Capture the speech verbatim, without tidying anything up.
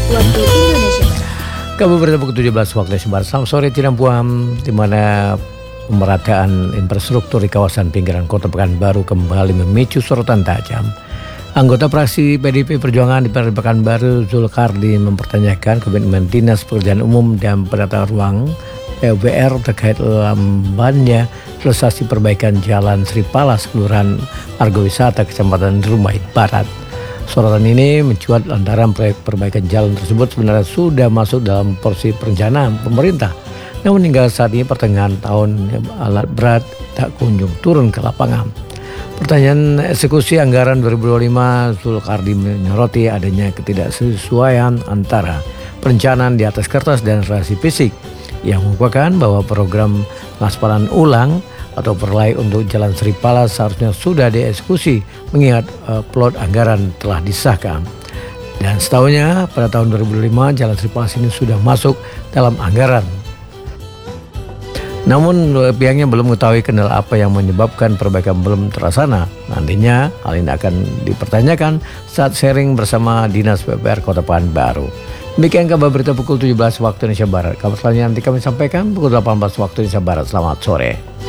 waktu Indonesia Barat. Kabar berita pukul tujuh belas waktu Indonesia Barat. Selamat sore Cirambuam, di mana pemerataan infrastruktur di kawasan pinggiran kota Pekanbaru kembali memicu sorotan tajam. Anggota fraksi P D I P Perjuangan di Pekanbaru, Zulkardi, mempertanyakan komitmen Dinas Pekerjaan Umum dan Penataan Ruang P U B R terkait lambannya realisasi perbaikan Jalan Sri Palas, Kelurahan Argowisata, Kecamatan Rumait Barat. Sorotan ini mencuat lantaran proyek perbaikan jalan tersebut sebenarnya sudah masuk dalam porsi perencanaan pemerintah. Namun hingga saat ini pertengahan tahun alat berat tak kunjung turun ke lapangan. Pertanyaan eksekusi anggaran dua ribu dua puluh lima, Zulkardi menyoroti adanya ketidaksesuaian antara perencanaan di atas kertas dan realisasi fisik, yang merupakan bahwa program pengaspalan ulang atau perlay untuk Jalan Sri Palas seharusnya sudah dieksekusi mengingat uh, plot anggaran telah disahkan. Dan setahunya pada tahun dua ribu dua puluh lima Jalan Sri Palas ini sudah masuk dalam anggaran. Namun pihaknya belum mengetahui kendala apa yang menyebabkan perbaikan belum terlaksana. Nantinya hal ini akan dipertanyakan saat sharing bersama Dinas P U B R Kota Pekanbaru. Demikian kabar berita pukul tujuh belas waktu Indonesia Barat. Kabar selanjutnya nanti kami sampaikan pukul delapan belas waktu Indonesia Barat. Selamat sore.